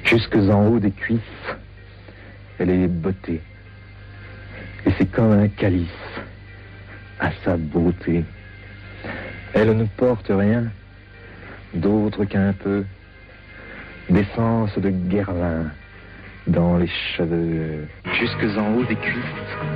Jusque en haut des cuisses, elle est beauté. Et c'est comme un calice à sa beauté. Elle ne porte rien d'autre qu'un peu d'essence de guerlin dans les cheveux. Jusque en haut des cuisses,